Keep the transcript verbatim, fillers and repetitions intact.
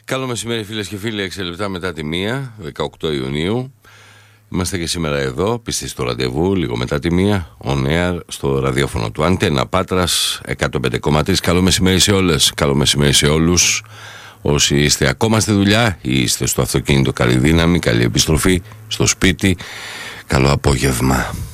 Καλό μεσημέρι φίλες και φίλοι, έξι λεπτά μετά τη μία, δεκαοκτώ Ιουνίου. Είμαστε και σήμερα εδώ, πιστοί στο ραντεβού, λίγο μετά τη μία, on air, στο ραδιόφωνο του Αντένα Πάτρας, εκατόν πέντε κόμμα τρία. Καλό μεσημέρι σε όλες, καλό μεσημέρι σε όλους. Όσοι είστε ακόμα στη δουλειά ή είστε στο αυτοκίνητο, καλή δύναμη, καλή επιστροφή στο σπίτι, καλό απόγευμα.